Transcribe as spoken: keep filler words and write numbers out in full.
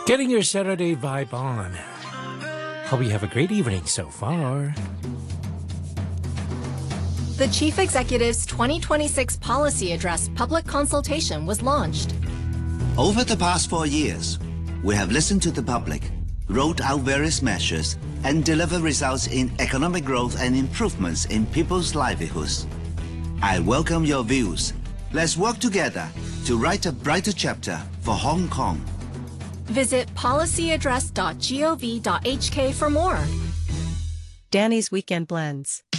Getting your Saturday vibe on. Hope you have a great evening so far. The Chief Executive's twenty twenty-six Policy Address public consultation was launched. Over the past four years, we have listened to the public, rolled out various measures, and delivered results in economic growth and improvements in people's livelihoods. I welcome your views. Let's work together to write a brighter chapter for Hong Kong. Visit policy address dot gov dot h k for more. Danny's Weekend Blends.